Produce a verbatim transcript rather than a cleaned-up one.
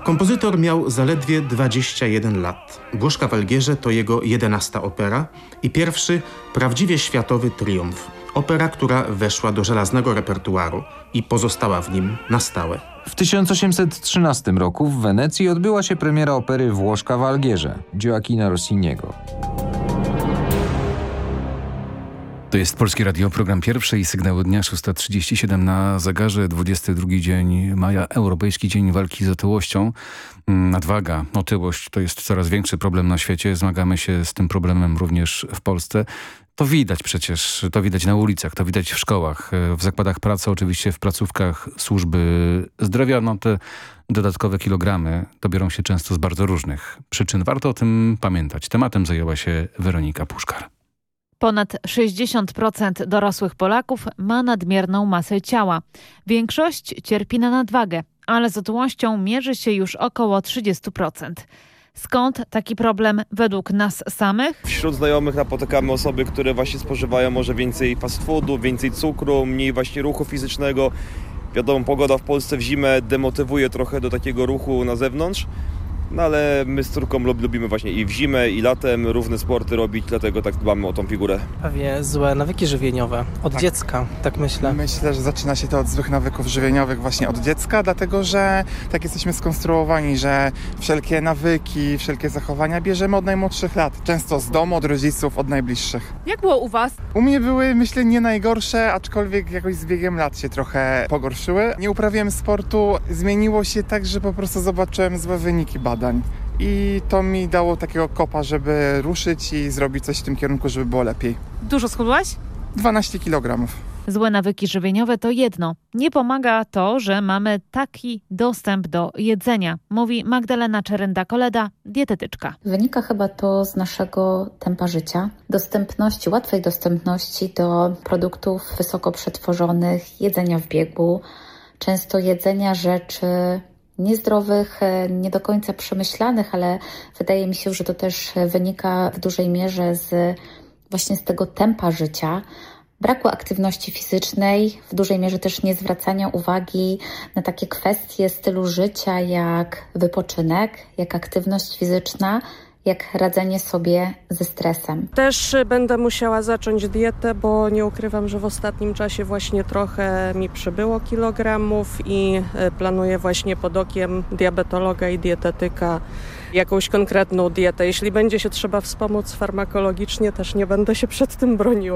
Kompozytor miał zaledwie dwadzieścia jeden lat. Błoszka w Algierze to jego jedenasta opera i pierwszy prawdziwie światowy triumf. Opera, która weszła do żelaznego repertuaru i pozostała w nim na stałe. W tysiąc osiemset trzynastym roku w Wenecji odbyła się premiera opery Włoszka w Algierze Gioachina Rossiniego. To jest Polskie Radio, program pierwszy i Sygnały Dnia, szósta trzydzieści siedem na zegarze, dwudziesty drugi dzień maja, Europejski Dzień Walki z Otyłością. Nadwaga, otyłość to jest coraz większy problem na świecie, zmagamy się z tym problemem również w Polsce. To widać przecież, to widać na ulicach, to widać w szkołach, w zakładach pracy, oczywiście w placówkach służby zdrowia. No te dodatkowe kilogramy to biorą się często z bardzo różnych przyczyn. Warto o tym pamiętać. Tematem zajęła się Weronika Puszkar. Ponad sześćdziesiąt procent dorosłych Polaków ma nadmierną masę ciała. Większość cierpi na nadwagę, ale z otyłością mierzy się już około trzydzieści procent. Skąd taki problem według nas samych? Wśród znajomych napotykamy osoby, które właśnie spożywają może więcej fast foodu, więcej cukru, mniej właśnie ruchu fizycznego. Wiadomo, pogoda w Polsce w zimę demotywuje trochę do takiego ruchu na zewnątrz. No ale my z córką lubimy właśnie i w zimę, i latem równe sporty robić, dlatego tak dbamy o tą figurę. Pewnie złe nawyki żywieniowe od tak. dziecka, tak myślę. Myślę, że zaczyna się to od złych nawyków żywieniowych właśnie od dziecka, dlatego że tak jesteśmy skonstruowani, że wszelkie nawyki, wszelkie zachowania bierzemy od najmłodszych lat. Często z domu, od rodziców, od najbliższych. Jak było u was? U mnie były, myślę, nie najgorsze, aczkolwiek jakoś z biegiem lat się trochę pogorszyły. Nie uprawiałem sportu, zmieniło się tak, że po prostu zobaczyłem złe wyniki badań. I to mi dało takiego kopa, żeby ruszyć i zrobić coś w tym kierunku, żeby było lepiej. Dużo schudłaś? dwanaście kilogramów. Złe nawyki żywieniowe to jedno. Nie pomaga to, że mamy taki dostęp do jedzenia, mówi Magdalena Czerenda-Koleda, dietetyczka. Wynika chyba to z naszego tempa życia, dostępności, łatwej dostępności do produktów wysoko przetworzonych, jedzenia w biegu, często jedzenia rzeczy niezdrowych, nie do końca przemyślanych, ale wydaje mi się, że to też wynika w dużej mierze z właśnie z tego tempa życia, braku aktywności fizycznej, w dużej mierze też nie zwracania uwagi na takie kwestie stylu życia jak wypoczynek, jak aktywność fizyczna, jak radzenie sobie ze stresem. Też będę musiała zacząć dietę, bo nie ukrywam, że w ostatnim czasie właśnie trochę mi przybyło kilogramów i planuję właśnie pod okiem diabetologa i dietetyka jakąś konkretną dietę. Jeśli będzie się trzeba wspomóc farmakologicznie, też nie będę się przed tym broniła.